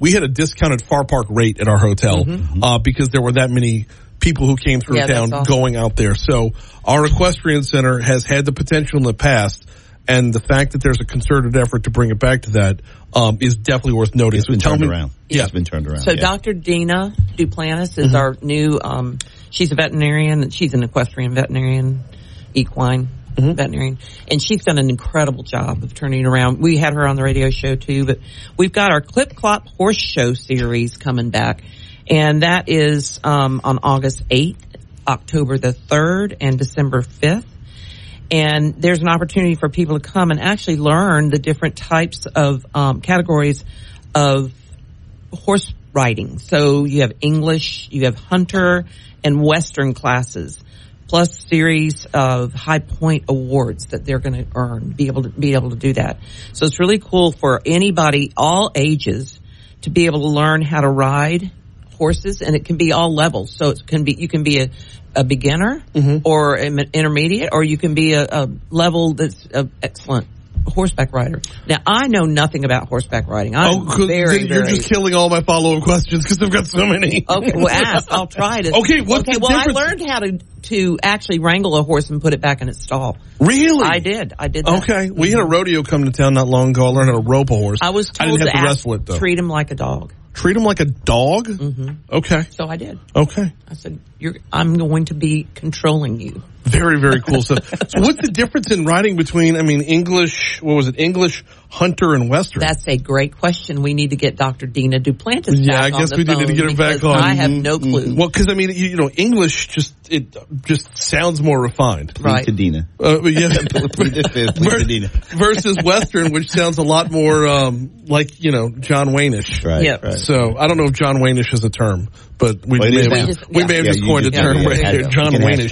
we had a discounted Far Park rate at our hotel because there were that many people who came through town going out there. So our equestrian center has had the potential in the past, and the fact that there's a concerted effort to bring it back to that is definitely worth noting. It's been turned around. Yeah, it's been turned around. So Dr. Dina Duplantis is our new, she's a veterinarian. She's an equestrian veterinarian, equine veterinarian, and she's done an incredible job of turning it around. We had her on the radio show too, but we've got our Clip Clop Horse Show series coming back, and that is on August 8th, October the 3rd, and December 5th. And there's an opportunity for people to come and actually learn the different types of categories of horse riding. So you have English, you have hunter, and Western classes, plus series of high point awards that they're going to earn, be able to do that. So it's really cool for anybody, all ages, to be able to learn how to ride horses, and it can be all levels. So it can be, you can be a beginner or an intermediate, or you can be a level that's an excellent horseback rider. Now, I know nothing about horseback riding. You're just killing all my follow-up questions because I've got so many. Okay, well, ask. I'll try to. Okay, what's the difference? I learned how to actually wrangle a horse and put it back in its stall. Really? I did that. Okay, we had a rodeo come to town not long ago. I learned how to rope a horse. I was told to wrestle it, though. Treat him like a dog. Treat him like a dog? Okay. So I did. Okay. I said, I'm going to be controlling you. Very, very cool stuff. So what's the difference in riding between, English, hunter, and Western? That's a great question. We need to get Dr. Dina Duplantis back I guess we need to get her back on. I have no clue. Well, because, English just sounds more refined. Right. To Dina. Versus Western, which sounds a lot more like, John Wayne-ish. Right. Yep. Right. So I don't know if John Wayne-ish is a term, but we may have just coined a term right here. John Wayne-ish.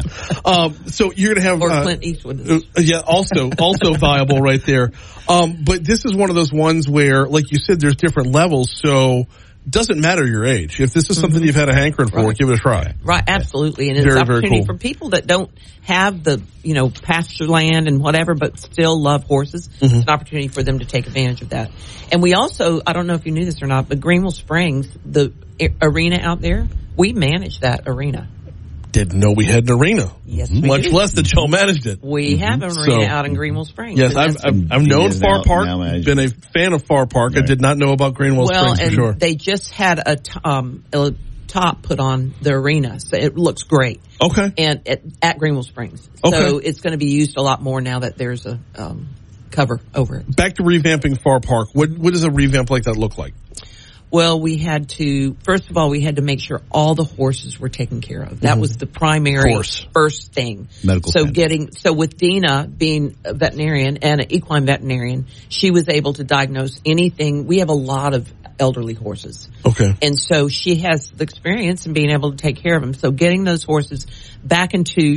So you're going to have or Clint Eastwood. Also viable right there. But this is one of those ones where, like you said, there's different levels. So it doesn't matter your age. If this is something you've had a hankering for, give it a try. Right, absolutely. And it's an opportunity for people that don't have the, pasture land and whatever, but still love horses. It's an opportunity for them to take advantage of that. And we also, I don't know if you knew this or not, but Greenville Springs, the arena out there, we manage that arena. Didn't know we had an arena. Yes, we much do. less that y'all managed it. We have an arena out in Greenville Springs. Yes, I've known Far Park. Been a fan of Far Park. Right. I did not know about Greenville Springs for sure. They just had a top put on the arena, so it looks great. Okay. And at Greenville Springs, so it's going to be used a lot more now that there's a cover over it. Back to revamping Far Park. What does a revamp like that look like? Well, first of all, we had to make sure all the horses were taken care of. That was the primary first thing. Medical So with Dina being a veterinarian and an equine veterinarian, she was able to diagnose anything. We have a lot of elderly horses. Okay. And so she has the experience in being able to take care of them. So getting those horses back into,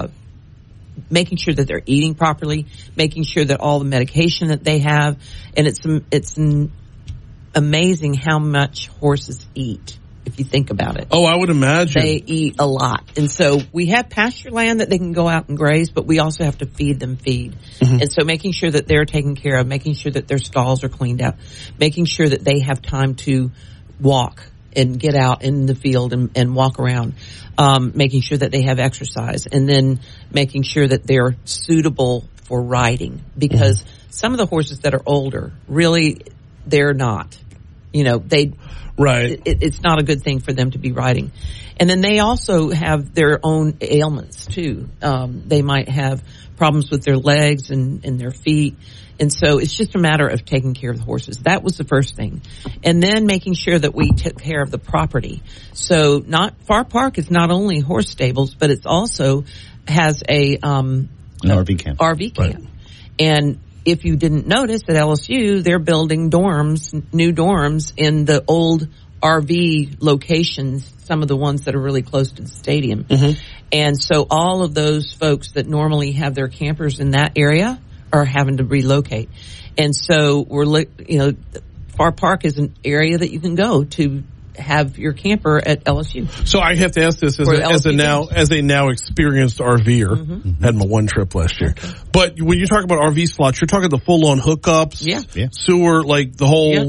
making sure that they're eating properly, making sure that all the medication that they have, and it's amazing how much horses eat, if you think about it. Oh, I would imagine. They eat a lot. And so we have pasture land that they can go out and graze, but we also have to feed them feed. And so making sure that they're taken care of, making sure that their stalls are cleaned out, making sure that they have time to walk and get out in the field and walk around, making sure that they have exercise, and then making sure that they're suitable for riding. Because some of the horses that are older, really, they're not. It's not a good thing for them to be riding. And then they also have their own ailments too. They might have problems with their legs and their feet. And so it's just a matter of taking care of the horses. That was the first thing. And then making sure that we took care of the property. So Far Park is not only horse stables, but it's also has an RV camp. Right. And if you didn't notice, at LSU, they're building new dorms in the old RV locations, some of the ones that are really close to the stadium. And so all of those folks that normally have their campers in that area are having to relocate. And so Far Park is an area that you can go to have your camper at LSU. So I have to ask this as a now experienced RVer. Had my one trip last year. But when you talk about RV slots, you're talking the full on hookups, sewer, like the whole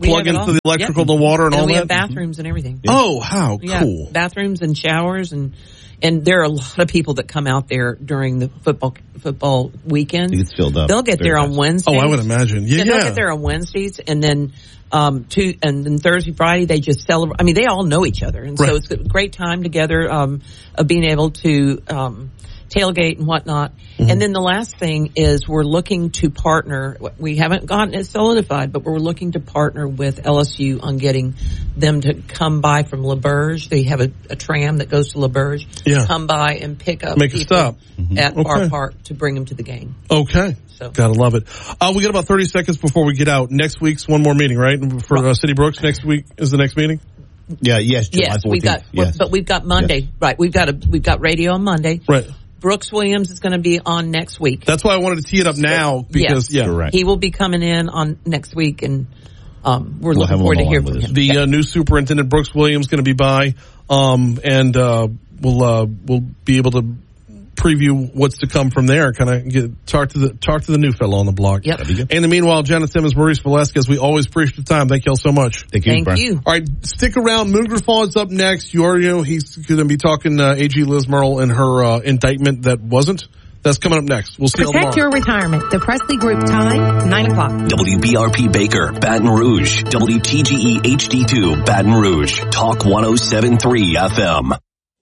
plug into the electrical, the water, and all that? We have bathrooms and everything. Yeah. Oh, how cool. Bathrooms and showers, and there are a lot of people that come out there during the football weekends. It's filled up. They'll get there on Wednesdays. Oh, I would imagine. Yeah. They'll get there on Wednesdays, and then then Thursday, Friday, they just celebrate. I mean, they all know each other, and so it's a great time together of being able to tailgate and whatnot. Mm-hmm. And then the last thing is we're looking to partner. We haven't gotten it solidified, but we're looking to partner with LSU on getting them to come by from LaBerge. They have a tram that goes to LaBerge. Yeah. Come by and pick up Make a stop. At our park to bring them to the game. Okay. So. Gotta love it. We got about 30 seconds before we get out. Next week's one more meeting, right? For City Brooks, next week is the next meeting? July 14th. We've got Monday. Yes. Right. We've got radio on Monday. Right. Brooks Williams is going to be on next week. That's why I wanted to tee it up now because he will be coming in on next week, and we're looking forward to hearing from him. The new superintendent Brooks Williams going to be by, and we'll be able to preview what's to come from there. Kind of talk to the new fellow on the block. Yep. And in the meanwhile, Janet Simmons, Maurice Velasquez, we always appreciate the time. Thank you all so much. Thank you. All right, stick around. Moon Grafal is up next. You already know he's going to be talking AG Liz Merle and her indictment that wasn't. That's coming up next. We'll see you tomorrow. Protect your retirement. The Presley Group time, 9 o'clock. WBRP Baker, Baton Rouge. WTGE HD2, Baton Rouge. Talk 107.3 FM.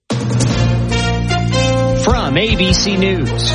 From ABC News,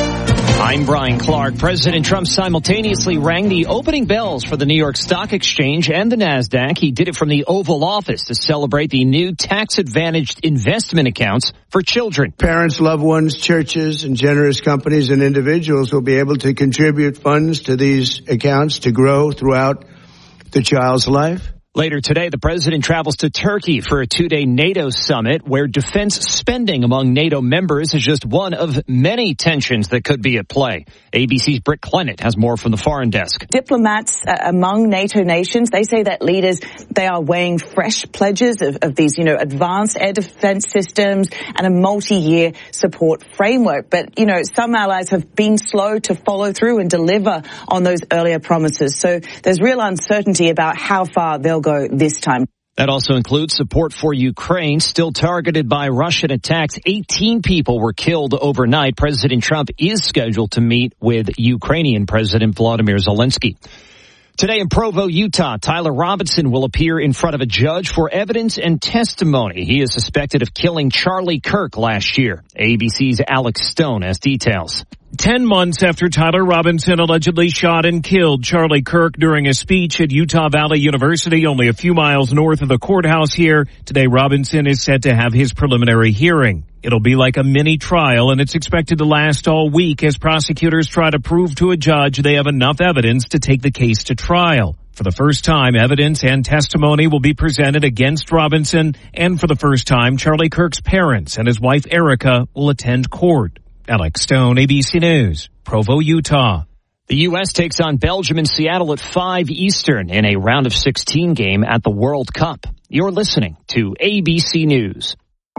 I'm Brian Clark. President Trump simultaneously rang the opening bells for the New York Stock Exchange and the NASDAQ. He did it from the Oval Office to celebrate the new tax-advantaged investment accounts for children. Parents, loved ones, churches, and generous companies and individuals will be able to contribute funds to these accounts to grow throughout the child's life. Later today, the president travels to Turkey for a 2-day NATO summit where defense spending among NATO members is just one of many tensions that could be at play. ABC's Britt Clennett has more from the foreign desk. Diplomats among NATO nations, they say that leaders, they are weighing fresh pledges of these, advanced air defense systems and a multi-year support framework. But, some allies have been slow to follow through and deliver on those earlier promises. So there's real uncertainty about how far they'll go this time. That also includes support for Ukraine, still targeted by Russian attacks. 18 people were killed overnight. President Trump is scheduled to meet with Ukrainian President Volodymyr Zelensky. Today in Provo, Utah, Tyler Robinson will appear in front of a judge for evidence and testimony. He is suspected of killing Charlie Kirk last year. ABC's Alex Stone has details. 10 months after Tyler Robinson allegedly shot and killed Charlie Kirk during a speech at Utah Valley University, only a few miles north of the courthouse here, today Robinson is set to have his preliminary hearing. It'll be like a mini trial, and it's expected to last all week as prosecutors try to prove to a judge they have enough evidence to take the case to trial. For the first time, evidence and testimony will be presented against Robinson, and for the first time, Charlie Kirk's parents and his wife Erica will attend court. Alex Stone, ABC News, Provo, Utah. The U.S. takes on Belgium in Seattle at 5 Eastern in a round of 16 game at the World Cup. You're listening to ABC News.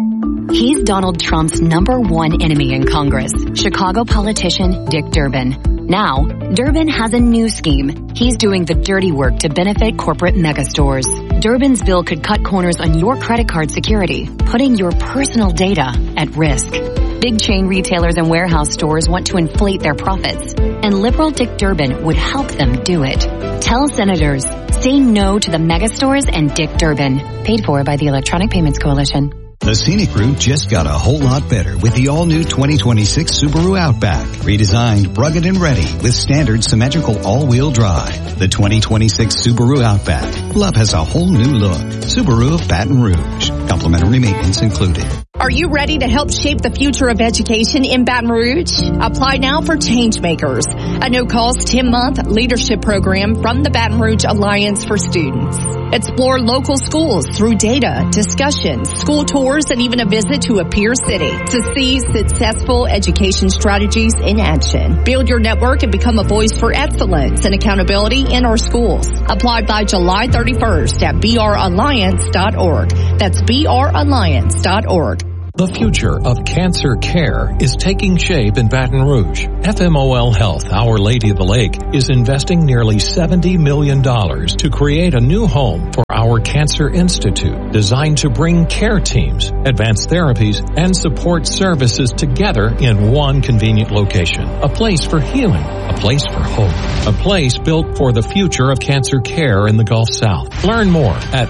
He's Donald Trump's #1 enemy in Congress, Chicago politician Dick Durbin. Now, Durbin has a new scheme. He's doing the dirty work to benefit corporate megastores. Durbin's bill could cut corners on your credit card security, putting your personal data at risk. Big chain retailers and warehouse stores want to inflate their profits, and liberal Dick Durbin would help them do it. Tell senators, say no to the megastores and Dick Durbin. Paid for by the Electronic Payments Coalition. The scenic route just got a whole lot better with the all-new 2026 Subaru Outback. Redesigned, rugged, and ready with standard symmetrical all-wheel drive. The 2026 Subaru Outback. Love has a whole new look. Subaru of Baton Rouge. Complimentary maintenance included. Are you ready to help shape the future of education in Baton Rouge? Apply now for Changemakers, a no-cost 10-month leadership program from the Baton Rouge Alliance for Students. Explore local schools through data, discussions, school tours, and even a visit to a peer city to see successful education strategies in action. Build your network and become a voice for excellence and accountability in our schools. Apply by July 31st at bralliance.org. That's bralliance.org. The future of cancer care is taking shape in Baton Rouge. FMOL Health, Our Lady of the Lake, is investing nearly $70 million to create a new home for our Cancer Institute, designed to bring care teams, advanced therapies, and support services together in one convenient location. A place for healing, a place for hope, a place built for the future of cancer care in the Gulf South. Learn more at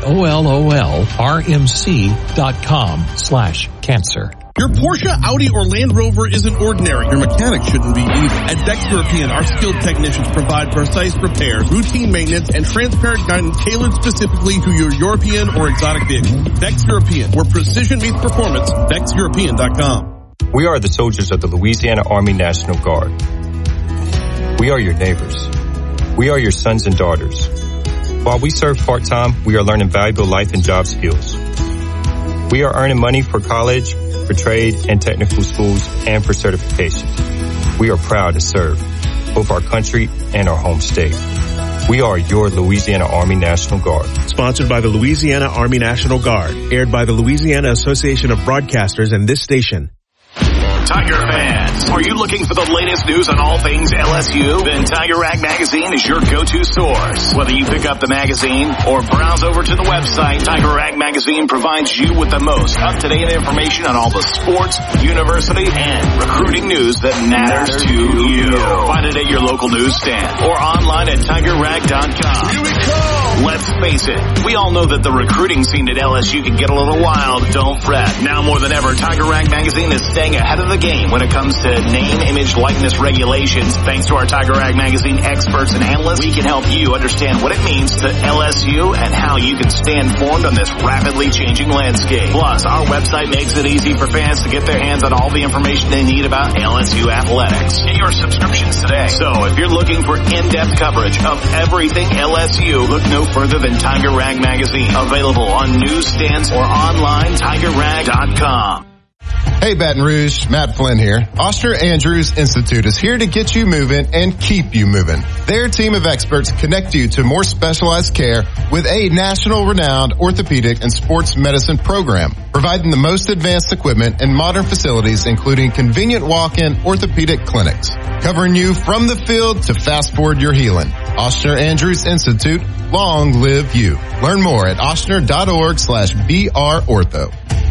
ololrmc.com/cancer. Your Porsche, Audi, or Land Rover isn't ordinary. Your mechanic shouldn't be either. At Bex European, our skilled technicians provide precise repairs, routine maintenance, and transparent guidance tailored specifically to your European or exotic vehicle. Bex European, where precision meets performance. BexEuropean.com. We are the soldiers of the Louisiana Army National Guard. We are your neighbors. We are your sons and daughters. While we serve part-time, we are learning valuable life and job skills. We are earning money for college, for trade and technical schools, and for certifications. We are proud to serve both our country and our home state. We are your Louisiana Army National Guard. Sponsored by the Louisiana Army National Guard. Aired by the Louisiana Association of Broadcasters and this station. Tiger fans, are you looking for the latest news on all things LSU? Then Tiger Rag Magazine is your go-to source. Whether you pick up the magazine or browse over to the website, Tiger Rag Magazine provides you with the most up-to-date information on all the sports, university, and recruiting news that matters to you. Find it at your local newsstand or online at TigerRag.com. Here we go! Let's face it, we all know that the recruiting scene at LSU can get a little wild. Don't fret. Now more than ever, Tiger Rag Magazine is staying ahead of the game when it comes to name, image, likeness regulations. Thanks to our Tiger Rag Magazine experts and analysts, we can help you understand what it means to LSU and how you can stay informed on this rapidly changing landscape. Plus, our website makes it easy for fans to get their hands on all the information they need about LSU athletics. Get your subscriptions today. So, if you're looking for in-depth coverage of everything LSU, look no further than Tiger Rag Magazine. Available on newsstands or online, TigerRag.com. Hey Baton Rouge, Matt Flynn here. Oster Andrews Institute is here to get you moving and keep you moving. Their team of experts connect you to more specialized care with a national renowned orthopedic and sports medicine program, providing the most advanced equipment and modern facilities, including convenient walk-in orthopedic clinics, covering you from the field to fast forward your healing. Oster Andrews Institute, long live you. Learn more at ostner.org/BRortho.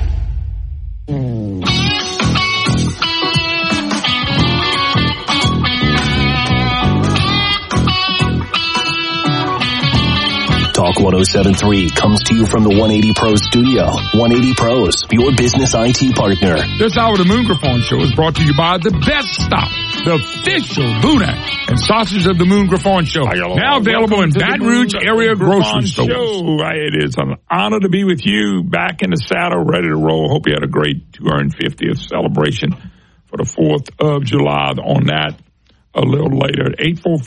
Talk 107.3 comes to you from the 180 Pros studio. 180 Pros, your business IT partner. This hour of the Moongraphone Show is brought to you by The Best Stop, the official Boudin and Sausage of the Moongraphone Show. Now available in Baton Rouge area grocery stores. It is an honor to be with you, back in the saddle, ready to roll. Hope you had a great 250th celebration for the 4th of July. On that, a little later at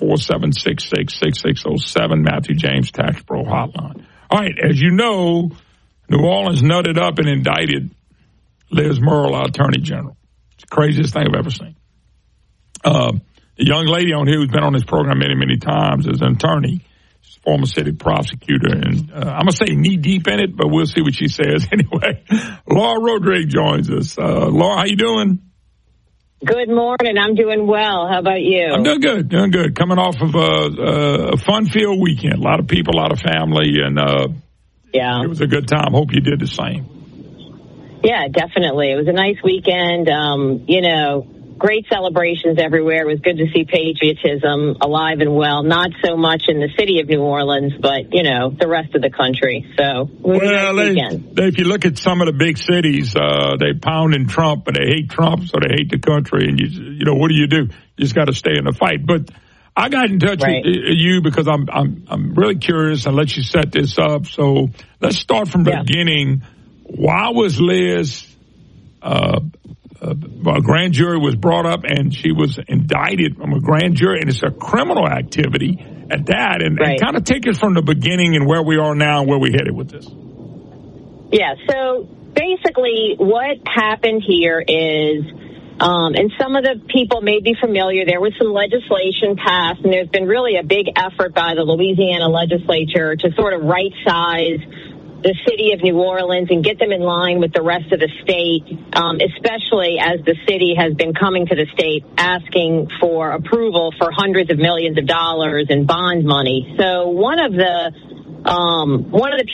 844-766-6607, Matthew James Tax Pro Hotline. All right, as you know, New Orleans nutted up and indicted Liz Murrill, our Attorney General. It's the craziest thing I've ever seen. The young lady on here who's been on this program many, many times is an attorney. She's a former city prosecutor, and I'm going to say knee-deep in it, but we'll see what she says anyway. Laura Rodriguez joins us. Laura, how you doing? Good morning. I'm doing well. How about you? I'm doing good. Coming off of a fun-filled weekend. A lot of people, a lot of family, and yeah, it was a good time. Hope you did the same. Yeah, definitely. It was a nice weekend. Great celebrations everywhere. It was good to see patriotism alive and well. Not so much in the city of New Orleans, but, the rest of the country. So, if you look at some of the big cities, they pounding Trump and they hate Trump, so they hate the country. And, what do? You just got to stay in the fight. But I got in touch with you because I'm really curious and let you set this up. So let's start from the beginning. Why was Liz... a grand jury was brought up and she was indicted from a grand jury, and it's a criminal activity at that. And kind of take us from the beginning and where we are now and where we headed with this. Yeah, so basically what happened here is, and some of the people may be familiar, there was some legislation passed, and there's been really a big effort by the Louisiana legislature to sort of right-size the city of New Orleans and get them in line with the rest of the state, especially as the city has been coming to the state asking for approval for hundreds of millions of dollars in bond money. So one of the